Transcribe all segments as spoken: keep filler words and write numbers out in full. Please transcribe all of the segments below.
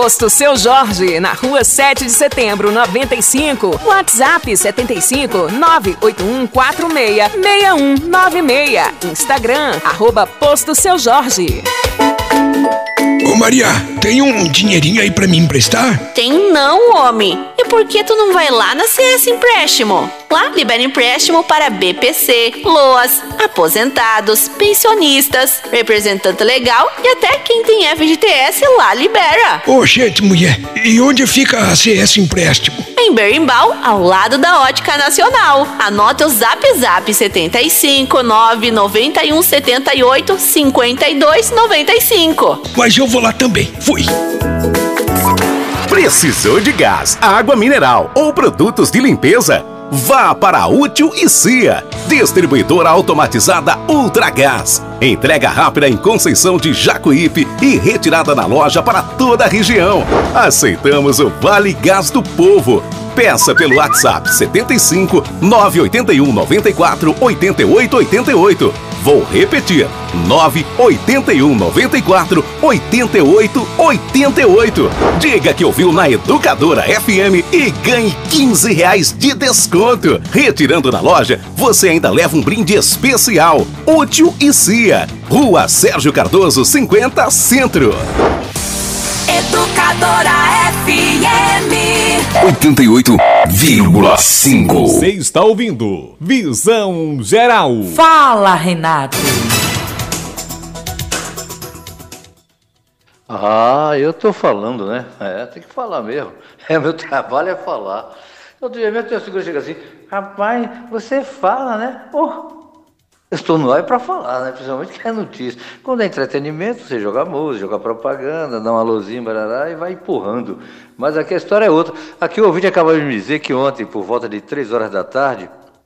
Posto Seu Jorge, na rua sete de setembro, noventa e cinco. WhatsApp setenta e cinco, nove oito um quatro seis, seis um nove seis. Instagram, arroba Posto Seu Jorge. Ô Maria, tem um dinheirinho aí pra me emprestar? Tem não, homem. E por que tu não vai lá na C S Empréstimo? Lá libera empréstimo para B P C, LOAS, aposentados, pensionistas, representante legal e até quem tem F G T S lá libera. Ô, gente, mulher, e onde fica a C S Empréstimo? Em Berimbau, ao lado da Ótica Nacional. Anota o zap zap setenta e cinco, nove nove um sete oito, cinco dois nove cinco. Mas eu vou lá também. Fui. Precisou de gás, água mineral ou produtos de limpeza? Vá para a Útil e Cia, distribuidora automatizada Ultragás. Entrega rápida em Conceição de Jacuípe e retirada na loja para toda a região. Aceitamos o Vale Gás do Povo. Peça pelo WhatsApp setenta e cinco, nove oito um nove quatro, oito oito oito oito. Vou repetir, nove oito um nove quatro, oito oito oito oito. Diga que ouviu na Educadora F M e ganhe quinze reais de desconto. Retirando na loja, você ainda leva um brinde especial. Útil e Cia, Rua Sérgio Cardoso, cinquenta, Centro. Educadora F M oitenta e oito vírgula cinco. Você está ouvindo Visão Geral. Fala, Renato. Ah, eu tô falando, né? É, tem que falar mesmo. É, meu trabalho é falar. Outro dia mesmo, tem uma segura chega assim, rapaz, você fala, né? Pô, eu estou no ar é para falar, né? Principalmente que é notícia. Quando é entretenimento, você joga música, joga propaganda, dá uma luzinha, barará, e vai empurrando. Mas aqui a história é outra. Aqui o ouvinte acabou de me dizer que ontem, por volta de três horas da tarde,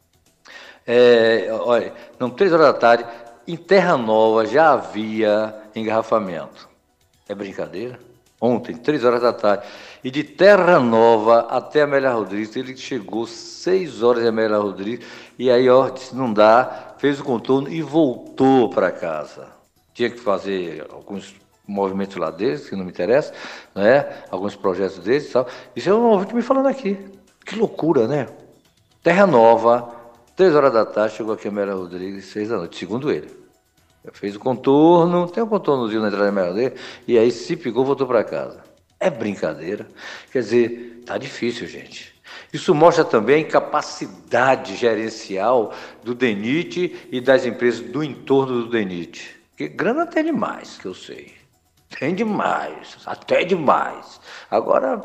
é, olha, não, três horas da tarde, em Terra Nova já havia engarrafamento. É brincadeira? Ontem, três horas da tarde. E de Terra Nova até Amélia Rodrigues, ele chegou seis horas de Amélia Rodrigues, e aí, ó, disse, não dá, fez o contorno e voltou para casa. Tinha que fazer alguns movimentos lá deles, que não me interessa, né? Alguns projetos deles e tal. Isso é um ouvinte me falando aqui. Que loucura, né? Terra Nova, três horas da tarde, chegou aqui Amélia Rodrigues, seis da noite, segundo ele. Fez o contorno, tem um contornozinho na entrada da Amélia Rodrigues, e aí se picou, voltou para casa. É brincadeira. Quer dizer, tá difícil, gente. Isso mostra também a incapacidade gerencial do DENIT e das empresas do entorno do DENIT. Porque grana tem demais, que eu sei. Tem demais, até demais. Agora,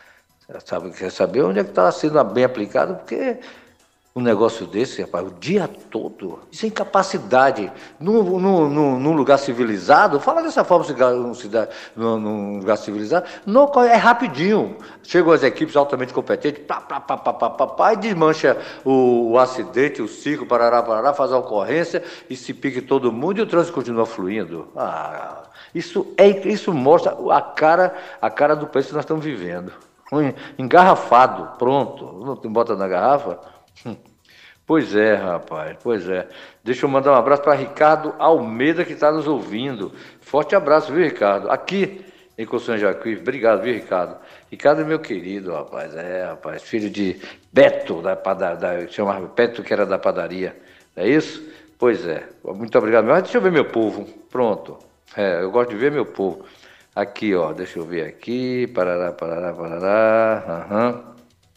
sabe, quer saber onde é que está sendo bem aplicado? Porque um negócio desse, rapaz, o dia todo, isso é incapacidade. Num, num, num, num lugar civilizado, fala dessa forma, num, num lugar civilizado, não, é rapidinho. Chegam as equipes altamente competentes, pá, pá, pá, pá, pá, pá, pá, e desmancha o, o acidente, o ciclo, parará, parará, faz a ocorrência e se pique todo mundo e o trânsito continua fluindo. Ah, isso, é, isso mostra a cara, a cara do país que nós estamos vivendo. Um engarrafado, pronto, não bota na garrafa. Hum. Pois é, rapaz, pois é. Deixa eu mandar um abraço para Ricardo Almeida, que está nos ouvindo. Forte abraço, viu, Ricardo? Aqui em Conceição de Jacuípe. Obrigado, viu, Ricardo? Ricardo é meu querido, rapaz. É, rapaz, filho de Beto, da padaria, chamava Beto, que era da padaria. É isso? Pois é. Muito obrigado. Mas deixa eu ver meu povo. Pronto. É, eu gosto de ver meu povo. Aqui, ó, deixa eu ver aqui. Parará, parará, parará. Aham. Uhum.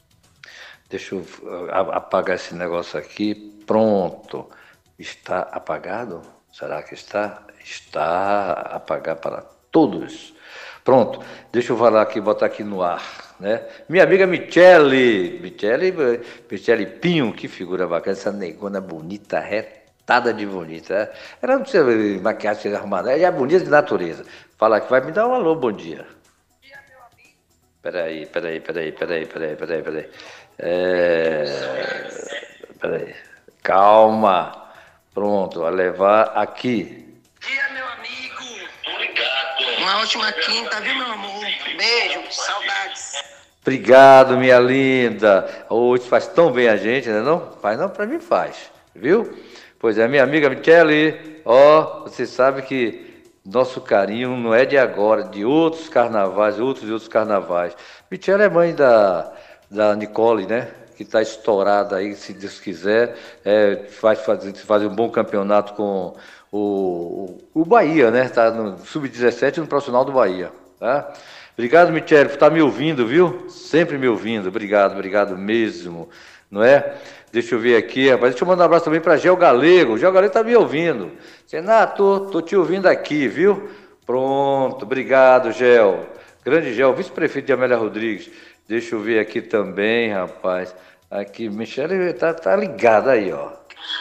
Deixa eu apagar esse negócio aqui. Pronto. Está apagado? Será que está? Está apagado para todos. Pronto. Deixa eu falar aqui, botar aqui no ar, né? Minha amiga Michele. Michele, Michele Pinho, que figura bacana. Essa negona bonita, retada de bonita. Ela não precisa maquiagem, ser arrumada. Ela é bonita de natureza. Fala aqui, vai me dar um alô, bom dia. Bom dia, meu amigo. Peraí, peraí, peraí, peraí, peraí, peraí, peraí. É... Peraí. Calma. Pronto, vai levar aqui. Dia, meu amigo. Obrigado. Uma ótima quinta, viu, meu amor? Beijo, saudades. Obrigado, minha linda. Hoje faz tão bem a gente, né? Não? Faz não, pra mim faz. Viu? Pois é, minha amiga Michele, ó, você sabe que Nosso carinho não é de agora, de outros carnavais, outros e outros carnavais. Michele é mãe da, da Nicole, né? Que está estourada aí, se Deus quiser. É, vai fazer, fazer um bom campeonato com o, o, o Bahia, né? Está no sub dezessete no profissional do Bahia. Tá? Obrigado, Michele, por estar me ouvindo, viu? Sempre me ouvindo. Obrigado, obrigado mesmo. Não é? Deixa eu ver aqui, rapaz. Deixa eu mandar um abraço também para Gel Galego. O Gel Galego está me ouvindo. Renato, tô te ouvindo aqui, viu? Pronto, obrigado, Gel. Grande Gel, vice-prefeito de Amélia Rodrigues. Deixa eu ver aqui também, rapaz. Aqui, Michele tá, tá ligada aí, ó.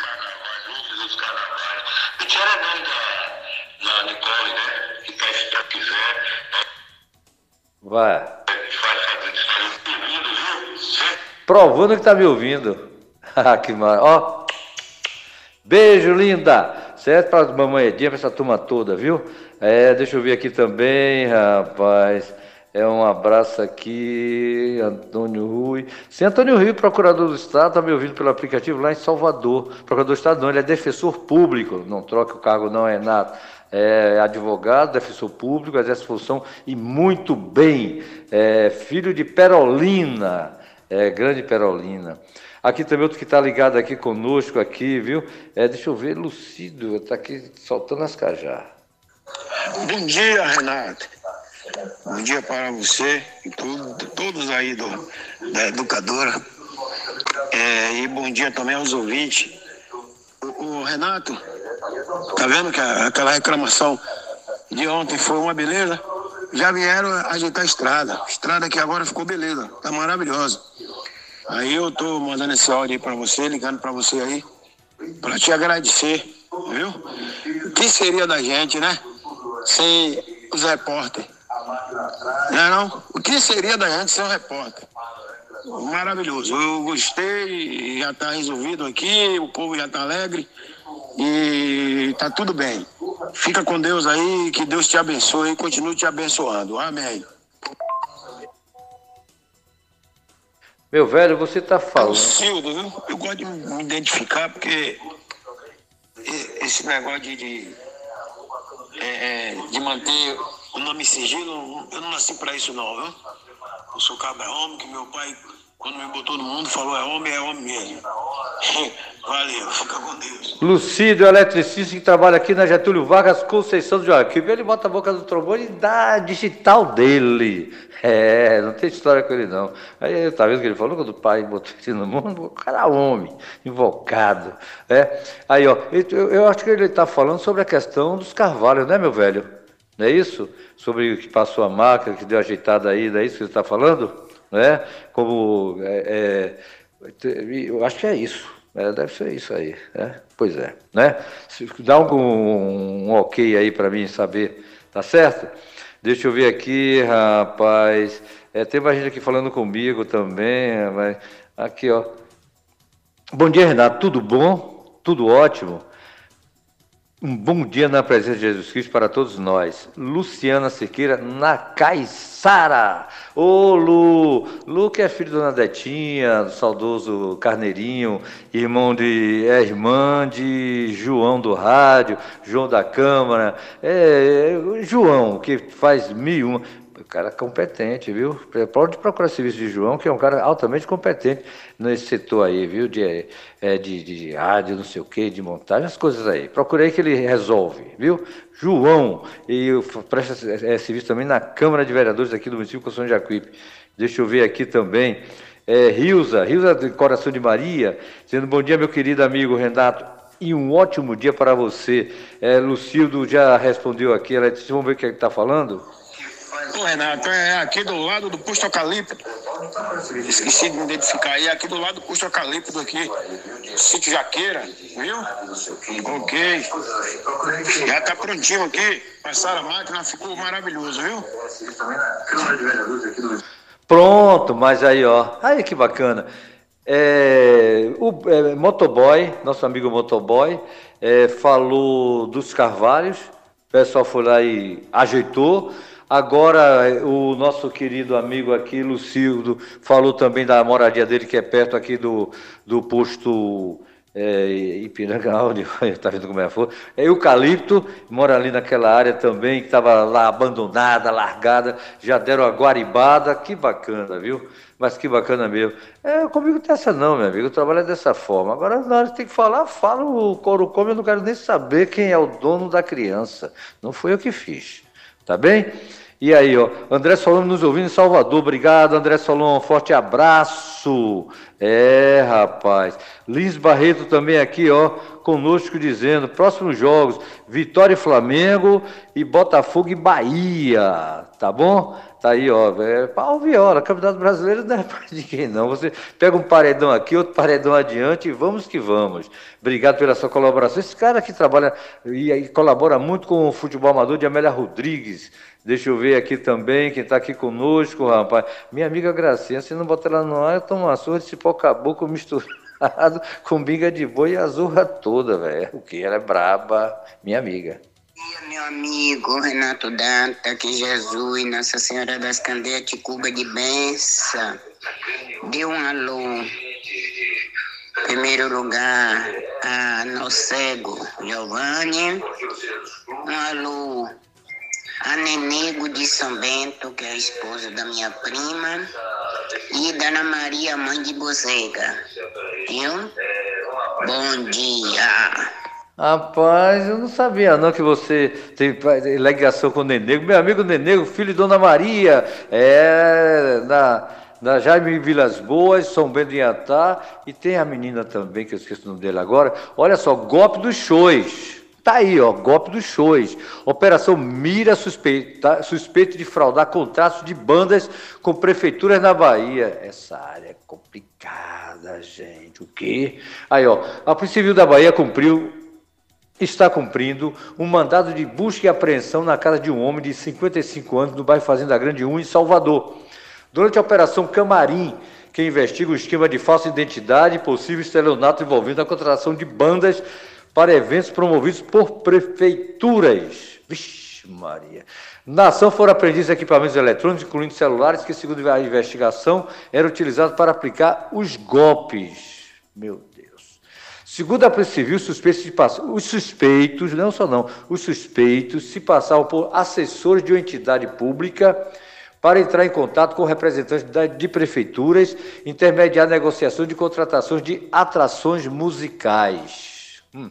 Michele é mãe da, da Nicole, né? Que tá, se tu quiser. Vai. Vai fazer, vai ouvindo, viu? Provando que tá me ouvindo. Ah, que maravilha. Ó. Beijo, linda. Certo? Para a mamãe Edinha, para essa turma toda, viu? É, deixa eu ver aqui também, rapaz. É um abraço aqui, Antônio Rui. Sim, Antônio Rui, procurador do Estado, está me ouvindo pelo aplicativo lá em Salvador. Procurador do Estado não, ele é defensor público. Não troca o cargo não, é nada. É advogado, defensor público, exerce função e muito bem. É filho de Perolina, é grande Perolina. Aqui também outro que está ligado aqui conosco, aqui, viu? É, deixa eu ver, Lucido, está aqui soltando as cajá. Bom dia, Renato. Bom dia para você e tudo, todos aí do, da educadora. É, e bom dia também aos ouvintes. O, o Renato, tá vendo que a, aquela reclamação de ontem foi uma beleza? Já vieram ajeitar a estrada. A estrada aqui agora ficou beleza, tá maravilhosa. Aí eu tô mandando esse áudio aí pra você, ligando pra você aí, pra te agradecer, viu? O que seria da gente, né? Sem os repórteres. Não é não? O que seria da gente sem o repórter? Maravilhoso. Eu gostei, já tá resolvido aqui, o povo já tá alegre e tá tudo bem. Fica com Deus aí, que Deus te abençoe e continue te abençoando. Amém. Meu velho, você tá falando... Cildo, viu? Eu gosto de me identificar porque esse negócio de, de, é, de manter o nome sigilo, eu não nasci pra isso não, viu? Eu sou cabra homem, que meu pai, quando me botou no mundo, falou é homem, é homem mesmo. Valeu, fica com Deus. Lucídio, eletricista que trabalha aqui na Getúlio Vargas, Conceição do Joaquim. Ele bota a boca do trombone e dá a digital dele. É, não tem história com ele não. Aí, tá vendo o que ele falou? Quando o pai botou ele no mundo, o cara é homem, invocado. É. Aí, ó, eu, eu acho que ele está falando sobre a questão dos carvalhos, né, meu velho? Não é isso? Sobre o que passou a máquina, que deu ajeitada aí, não é isso que ele está falando? Né? Como, é, é, eu acho que é isso. É, deve ser isso aí, né? Pois é, né? Dá um, um, um ok aí para mim saber, tá certo? Deixa eu ver aqui, rapaz. É, tem mais gente aqui falando comigo também, rapaz. Aqui, ó. Bom dia, Renato. Tudo bom? Tudo ótimo? Um bom dia na presença de Jesus Cristo para todos nós. Luciana Cerqueira, na Caiçara. Ô, Lu. Lu que é filho da Dona Detinha, do saudoso Carneirinho, irmão de, é irmã de João do rádio, João da Câmara. É, é João, que faz mil e uma... Cara competente, viu? Pode procurar serviço de João, que é um cara altamente competente nesse setor aí, viu? De, é, de, de rádio, não sei o quê, de montagem, as coisas aí. Procura aí que ele resolve, viu? João, e presta é, serviço também na Câmara de Vereadores aqui do município de Conceição de Jacuípe. Deixa eu ver aqui também. É, Rilza, Rilza do Coração de Maria, dizendo bom dia, meu querido amigo Renato. E um ótimo dia para você. É, Lucildo já respondeu aqui, ela disse, vamos ver o que ele está falando? Ô, Renato, é aqui do lado do posto Eucalipto. Esqueci de me identificar aí, aqui do lado do posto Eucalipto aqui, sítio Jaqueira, viu? Ok. Já tá prontinho aqui, passaram a máquina, ficou maravilhoso, viu? Pronto, mas aí, ó, aí que bacana. É, o é, motoboy, nosso amigo motoboy, é, falou dos carvalhos, o pessoal foi lá e ajeitou. Agora, o nosso querido amigo aqui, Lucildo, falou também da moradia dele, que é perto aqui do, do posto É, Ipiranga, onde está vendo como é a flor. É eucalipto, mora ali naquela área também, que estava lá abandonada, largada, já deram a guaribada, que bacana, viu? Mas que bacana mesmo. É, comigo não tem essa não, meu amigo, eu trabalho dessa forma. Agora, na hora que tem que falar, fala o couro come, eu não quero nem saber quem é o dono da criança. Não foi eu que fiz, tá bem? E aí, ó, André Solon nos ouvindo em Salvador. Obrigado, André Solon. Forte abraço. É, rapaz. Lins Barreto também aqui, ó, conosco dizendo, próximos jogos, Vitória e Flamengo e Botafogo e Bahia. Tá bom? Tá aí, ó, é pau viola. Campeonato Brasileiro não é pra ninguém, não. Você pega um paredão aqui, outro paredão adiante e vamos que vamos. Obrigado pela sua colaboração. Esse cara que trabalha e, e colabora muito com o futebol amador de Amélia Rodrigues. Deixa eu ver aqui também, quem está aqui conosco, rapaz. Minha amiga Gracinha, se não botar ela no ar, eu tomo uma surra de cipó caboclo misturado com binga de boi e a zorra toda, velho. O que? Ela é braba, minha amiga. Bom dia, meu amigo Renato Danta, que Jesus, Nossa Senhora das Candeias, te cubra de bênção. Dê um alô. Primeiro lugar, a no cego Giovanni. Um alô a Nenego de São Bento, que é a esposa da minha prima, e da Ana Maria, mãe de Bozega. Viu? Bom dia. Rapaz, eu não sabia não que você tem ligação com o Nenego. Meu amigo Nenego, filho de Dona Maria, é na, na Jaime Vilas Boas, São Bento de Iatá, e tem a menina também, que eu esqueci o nome dele agora. Olha só, golpe dos shows. Tá aí, ó, golpe dos shows. Operação mira suspeita, suspeito de fraudar contratos de bandas com prefeituras na Bahia. Essa área é complicada, gente. O quê? Aí, ó, a Polícia Civil da Bahia cumpriu, está cumprindo um mandado de busca e apreensão na casa de um homem de cinquenta e cinco anos no bairro Fazenda Grande um, em Salvador. Durante a Operação Camarim, que investiga o esquema de falsa identidade e possível estelionato envolvendo a contratação de bandas para eventos promovidos por prefeituras. Vixe Maria. Na ação foram apreendidos equipamentos eletrônicos, incluindo celulares, que, segundo a investigação, eram utilizados para aplicar os golpes. Meu Deus. Segundo a Polícia Civil, suspeitos de pass... os suspeitos, não só não, os suspeitos se passavam por assessores de uma entidade pública para entrar em contato com representantes de prefeituras, intermediar negociações de contratações de atrações musicais. Hum.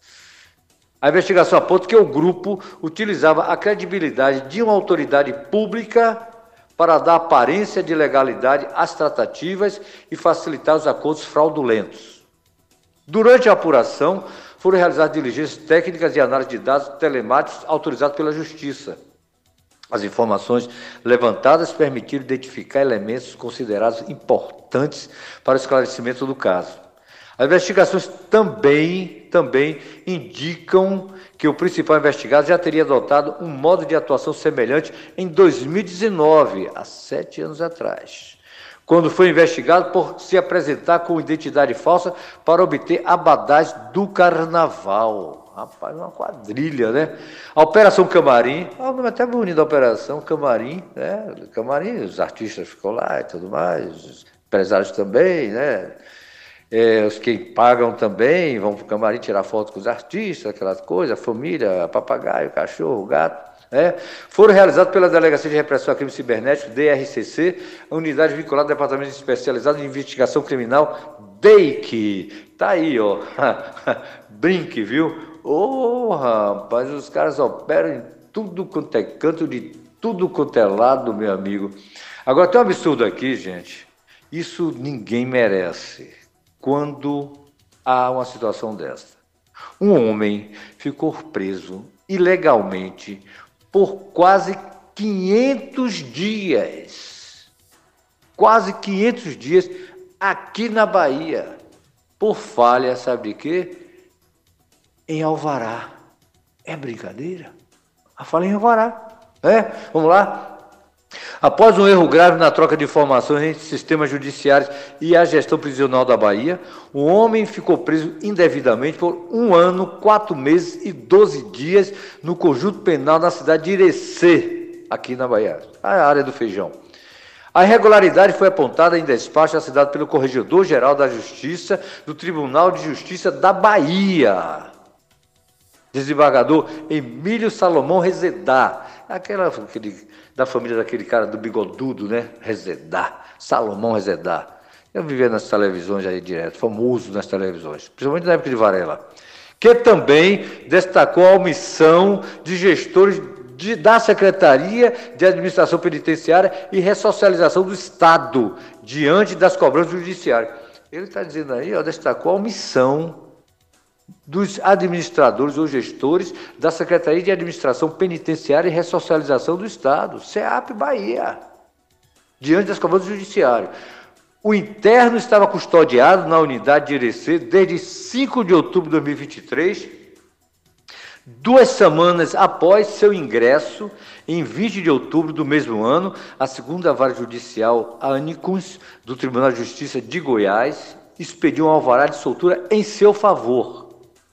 A investigação aponta que o grupo utilizava a credibilidade de uma autoridade pública para dar aparência de legalidade às tratativas e facilitar os acordos fraudulentos. Durante a apuração, foram realizadas diligências técnicas e análise de dados telemáticos autorizados pela Justiça. As informações levantadas permitiram identificar elementos considerados importantes para o esclarecimento do caso. As investigações também, também indicam que o principal investigado já teria adotado um modo de atuação semelhante em dois mil e dezenove, há sete anos atrás, quando foi investigado por se apresentar com identidade falsa para obter abadás do carnaval. Rapaz, uma quadrilha, né? A Operação Camarim, o nome até bonito da Operação Camarim, né? Camarim, os artistas ficam lá e tudo mais, os empresários também, né? É, os que pagam também vão para o camarim tirar foto com os artistas, aquelas coisas, a família, papagaio, cachorro, gato. Né? Foram realizados pela Delegacia de Repressão a Crimes Cibernéticos, D R C C, a unidade vinculada ao Departamento Especializado de Investigação Criminal, D E I C. Tá aí, ó. Brinque, viu? Ô, oh, rapaz, os caras operam em tudo quanto é canto, de tudo quanto é lado, meu amigo. Agora, tem um absurdo aqui, gente. Isso ninguém merece. Quando há uma situação dessa. Um homem ficou preso ilegalmente por quase quinhentos dias. Quase quinhentos dias aqui na Bahia. Por falha, sabe de quê? Em alvará. É brincadeira? A falha em alvará. É? Vamos lá? Após um erro grave na troca de informações entre sistemas judiciários e a gestão prisional da Bahia, o homem ficou preso indevidamente por um ano, quatro meses e doze dias no conjunto penal na cidade de Irecê, aqui na Bahia, a área do Feijão. A irregularidade foi apontada em despacho assinado pelo Corregedor-Geral da Justiça do Tribunal de Justiça da Bahia, desembargador Emílio Salomão Rezedá, aquela, aquele, da família daquele cara do bigodudo, né? Rezedá, Salomão Rezedá. Eu vivia nas televisões aí direto, famoso nas televisões, principalmente na época de Varela, que também destacou a omissão de gestores de, da Secretaria de Administração Penitenciária e Ressocialização do Estado, diante das cobranças do Judiciário. Ele está dizendo aí, ó, destacou a omissão dos administradores ou gestores da Secretaria de Administração Penitenciária e Ressocialização do Estado, SEAP Bahia, diante das cobranças do Judiciário. O interno estava custodiado na unidade de Irecê desde cinco de outubro de dois mil e vinte e três, duas semanas após seu ingresso, em vinte de outubro do mesmo ano, a segunda vara judicial Anicuns, do Tribunal de Justiça de Goiás, expediu um alvará de soltura em seu favor.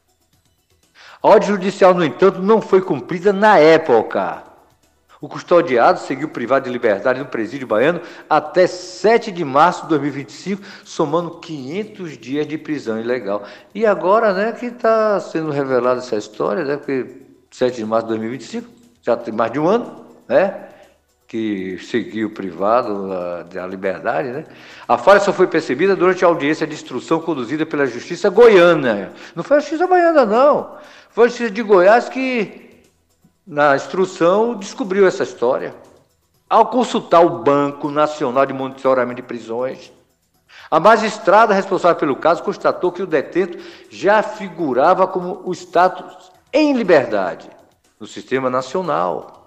A ordem judicial, no entanto, não foi cumprida na época. O custodiado seguiu privado de liberdade no presídio baiano até sete de março de dois mil e vinte e cinco, somando quinhentos dias de prisão ilegal. E agora, né, que está sendo revelada essa história, né, porque sete de março de dois mil e vinte e cinco, já tem mais de um ano, né, que seguiu privado a, da liberdade, né? A falha só foi percebida durante a audiência de instrução conduzida pela Justiça Goiana. Não foi a Justiça Baiana, não. Foi a Justiça de Goiás que, na instrução, descobriu essa história. Ao consultar o Banco Nacional de Monitoramento de Prisões, a magistrada responsável pelo caso constatou que o detento já figurava como o status em liberdade no sistema nacional,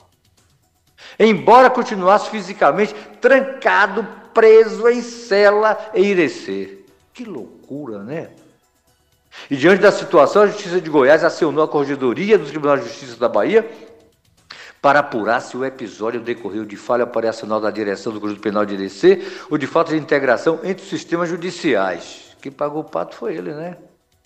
embora continuasse fisicamente trancado, preso em cela em Irecê. Que loucura, né? E diante da situação, a Justiça de Goiás acionou a Corregedoria do Tribunal de Justiça da Bahia para apurar se o episódio decorreu de falha operacional da direção do Conjunto Penal de Irecê ou de falta de integração entre os sistemas judiciais. Quem pagou o pato foi ele, né?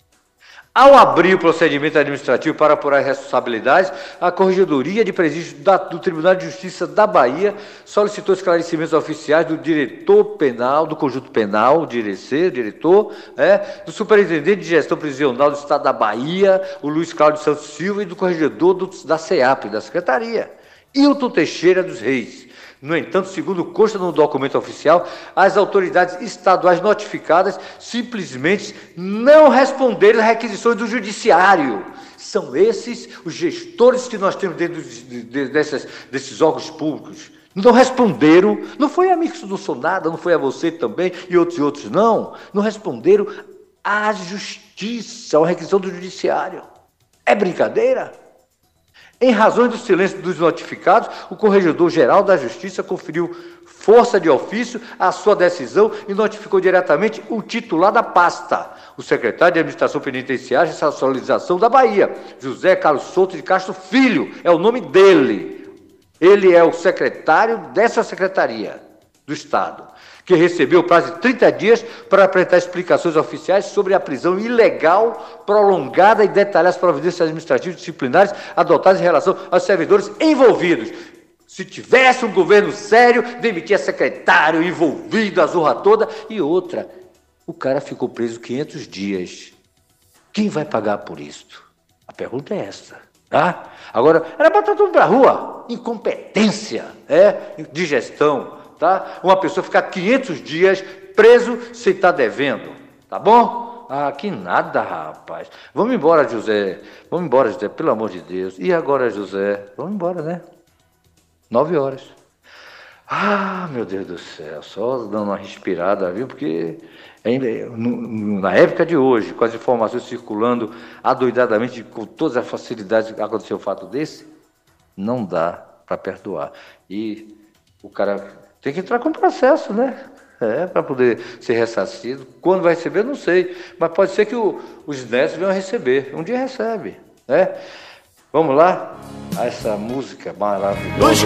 Ao abrir o procedimento administrativo para apurar as responsabilidades, a Corregedoria de Presídio da, do Tribunal de Justiça da Bahia solicitou esclarecimentos oficiais do diretor penal, do Conjunto Penal de Irecê, diretor, é, do Superintendente de Gestão Prisional do Estado da Bahia, o Luiz Cláudio Santos Silva, e do Corregedor do, da SEAP, da Secretaria, Hilton Teixeira dos Reis. No entanto, segundo consta no documento oficial, as autoridades estaduais notificadas simplesmente não responderam às requisições do Judiciário. São esses os gestores que nós temos dentro de, de, dessas, desses órgãos públicos. Não responderam, não foi a Mix do Sonada, não foi a você também, e outros e outros, não. Não responderam à Justiça, à requisição do Judiciário. É brincadeira? Em razão do silêncio dos notificados, o Corregedor-Geral da Justiça conferiu força de ofício à sua decisão e notificou diretamente o titular da pasta, o secretário de Administração Penitenciária e Ressocialização da Bahia, José Carlos Souto de Castro Filho, é o nome dele. Ele é o secretário dessa secretaria do Estado, que recebeu o prazo de trinta dias para apresentar explicações oficiais sobre a prisão ilegal, prolongada e detalhar as providências administrativas e disciplinares adotadas em relação aos servidores envolvidos. Se tivesse um governo sério, demitia secretário envolvido, a zorra toda. E outra, o cara ficou preso quinhentos dias. Quem vai pagar por isto? A pergunta é essa. Tá? Agora, era botar tudo para a rua. Incompetência, é, de gestão. Tá? Uma pessoa ficar quinhentos dias preso sem estar devendo, tá bom? Ah, que nada, rapaz. Vamos embora, José. Vamos embora, José, pelo amor de Deus. E agora, José? Vamos embora, né? Nove horas. Ah, meu Deus do céu, só dando uma respirada, viu? Porque ainda, na época de hoje, com as informações circulando adoidadamente, com todas as facilidades que aconteceu um fato desse, não dá para perdoar. E o cara tem que entrar com processo, né? É, para poder ser ressarcido. Quando vai receber, não sei. Mas pode ser que o, os netos venham a receber. Um dia recebe, né? Vamos lá? A essa música maravilhosa.